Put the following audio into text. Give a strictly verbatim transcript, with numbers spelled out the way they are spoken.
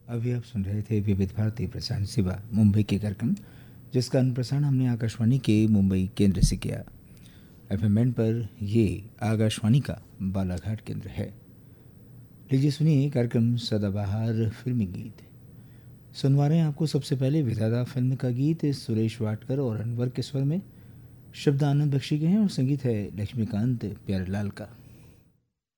अभी आप सुन रहे थे विविध भारती प्रसारण सेवा मुंबई के कार्यक्रम, जिसका अनुप्रसारण हमने आकाशवाणी के मुंबई केंद्र से किया। एफएम बैंड पर ये आकाशवाणी का बालाघाट केंद्र है। लीजिए सुनिए कार्यक्रम सदाबहार फिल्मी गीत। सुनवा रहे हैं आपको सबसे पहले विधाता फिल्म का गीत सुरेश वाडकर और अनवर के स्वर में। शब्द आनंद बख्शी के हैं और संगीत है लक्ष्मीकांत प्यारेलाल का।